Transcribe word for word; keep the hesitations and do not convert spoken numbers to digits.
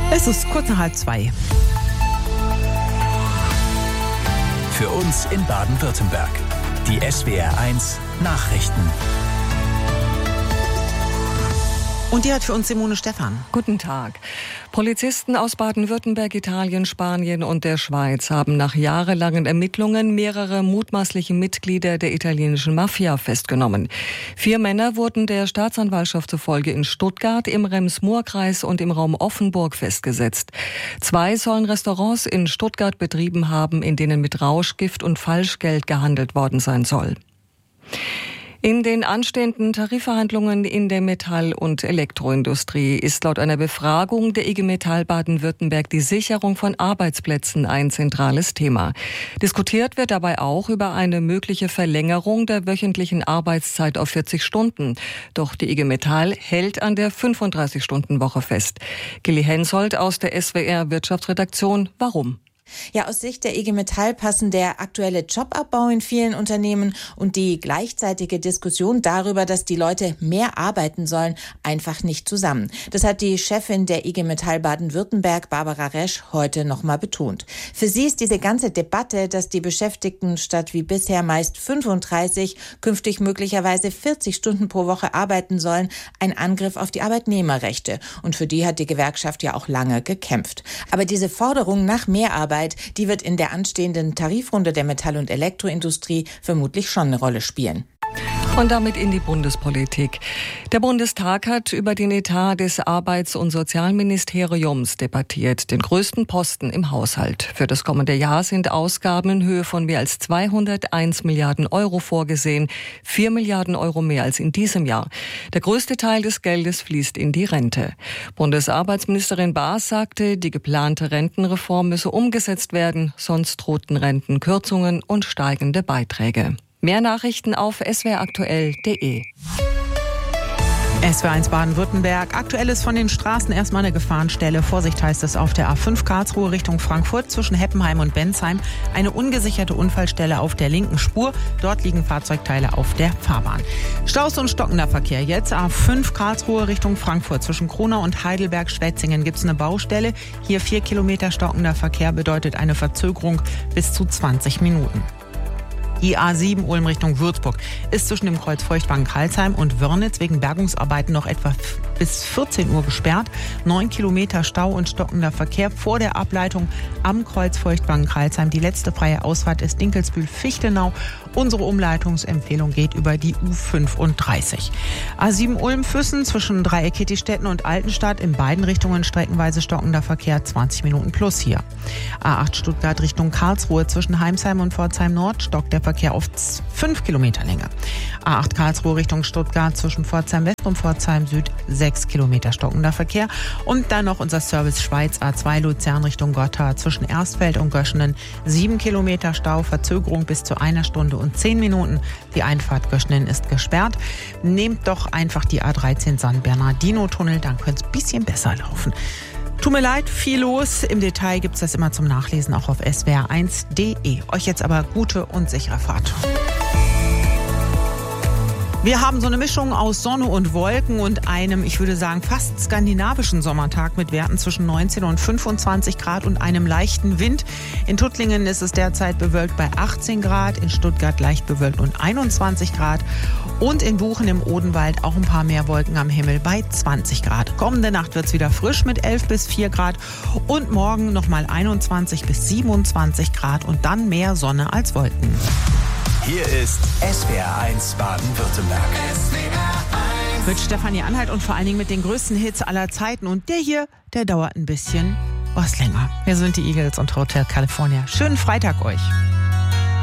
Es ist kurz nach halb zwei. Für uns in Baden-Württemberg. Die S W R eins Nachrichten. Und die hat für uns Simone Stephan. Guten Tag. Polizisten aus Baden-Württemberg, Italien, Spanien und der Schweiz haben nach jahrelangen Ermittlungen mehrere mutmaßliche Mitglieder der italienischen Mafia festgenommen. Vier Männer wurden der Staatsanwaltschaft zufolge in Stuttgart, im Rems-Murr-Kreis und im Raum Offenburg festgesetzt. Zwei sollen Restaurants in Stuttgart betrieben haben, in denen mit Rauschgift und Falschgeld gehandelt worden sein soll. In den anstehenden Tarifverhandlungen in der Metall- und Elektroindustrie ist laut einer Befragung der I G Metall Baden-Württemberg die Sicherung von Arbeitsplätzen ein zentrales Thema. Diskutiert wird dabei auch über eine mögliche Verlängerung der wöchentlichen Arbeitszeit auf vierzig Stunden. Doch die I G Metall hält an der fünfunddreißig-Stunden-Woche fest. Gilly Hensoldt aus der S W R Wirtschaftsredaktion. Warum? Ja, aus Sicht der I G Metall passen der aktuelle Jobabbau in vielen Unternehmen und die gleichzeitige Diskussion darüber, dass die Leute mehr arbeiten sollen, einfach nicht zusammen. Das hat die Chefin der I G Metall Baden-Württemberg, Barbara Resch, heute nochmal betont. Für sie ist diese ganze Debatte, dass die Beschäftigten statt wie bisher meist fünfunddreißig, künftig möglicherweise vierzig Stunden pro Woche arbeiten sollen, ein Angriff auf die Arbeitnehmerrechte. Und für die hat die Gewerkschaft ja auch lange gekämpft. Aber diese Forderung nach mehr Arbeit, die wird in der anstehenden Tarifrunde der Metall- und Elektroindustrie vermutlich schon eine Rolle spielen. Und damit in die Bundespolitik. Der Bundestag hat über den Etat des Arbeits- und Sozialministeriums debattiert, den größten Posten im Haushalt. Für das kommende Jahr sind Ausgaben in Höhe von mehr als zweihunderteins Milliarden Euro vorgesehen, vier Milliarden Euro mehr als in diesem Jahr. Der größte Teil des Geldes fließt in die Rente. Bundesarbeitsministerin Baas sagte, die geplante Rentenreform müsse umgesetzt werden, sonst drohten Rentenkürzungen und steigende Beiträge. Mehr Nachrichten auf s w r aktuell punkt d e. S W R eins Baden-Württemberg. Aktuell ist von den Straßen erstmal eine Gefahrenstelle. Vorsicht heißt es auf der A fünf Karlsruhe Richtung Frankfurt zwischen Heppenheim und Bensheim. Eine ungesicherte Unfallstelle auf der linken Spur. Dort liegen Fahrzeugteile auf der Fahrbahn. Staus und stockender Verkehr. Jetzt A fünf Karlsruhe Richtung Frankfurt. Zwischen Kronau und Heidelberg-Schwetzingen gibt es eine Baustelle. Hier vier Kilometer stockender Verkehr bedeutet eine Verzögerung bis zu zwanzig Minuten. Die A sieben Ulm Richtung Würzburg ist zwischen dem Kreuz Feuchtwangen-Karlsheim und Wörnitz wegen Bergungsarbeiten noch etwa bis vierzehn Uhr gesperrt. Neun Kilometer Stau und stockender Verkehr vor der Ableitung am Kreuz Feuchtwangen-Karlsheim. Die letzte freie Ausfahrt ist Dinkelsbühl-Fichtenau. Unsere Umleitungsempfehlung geht über die U fünfunddreißig. A sieben Ulm-Füssen zwischen Dreieck-Kittistetten und Altenstadt in beiden Richtungen streckenweise stockender Verkehr, zwanzig Minuten plus hier. A acht Stuttgart Richtung Karlsruhe zwischen Heimsheim und Pforzheim Nord stockt der Verkehr auf fünf Kilometer Länge. A acht Karlsruhe Richtung Stuttgart zwischen Pforzheim West und Pforzheim Süd sechs Kilometer stockender Verkehr. Und dann noch unser Service Schweiz A zwei Luzern Richtung Gotthard zwischen Erstfeld und Göschenen sieben Kilometer Stau, Verzögerung bis zu einer Stunde und zehn Minuten. Die Einfahrt Göschenen ist gesperrt. Nehmt doch einfach die A dreizehn San Bernardino-Tunnel, dann könnte es ein bisschen besser laufen. Tut mir leid, viel los. Im Detail gibt es das immer zum Nachlesen auch auf s w r eins punkt d e. Euch jetzt aber gute und sichere Fahrt. Wir haben so eine Mischung aus Sonne und Wolken und einem, ich würde sagen, fast skandinavischen Sommertag mit Werten zwischen neunzehn und fünfundzwanzig Grad und einem leichten Wind. In Tuttlingen ist es derzeit bewölkt bei achtzehn Grad, in Stuttgart leicht bewölkt und einundzwanzig Grad und in Buchen im Odenwald auch ein paar mehr Wolken am Himmel bei zwanzig Grad. Kommende Nacht wird es wieder frisch mit elf bis vier Grad und morgen nochmal einundzwanzig bis siebenundzwanzig Grad und dann mehr Sonne als Wolken. Hier ist S W R eins Baden-Württemberg. Mit Stefanie Anhalt und vor allen Dingen mit den größten Hits aller Zeiten. Und der hier, der dauert ein bisschen was länger. Wir sind die Eagles und Hotel California. Schönen Freitag euch.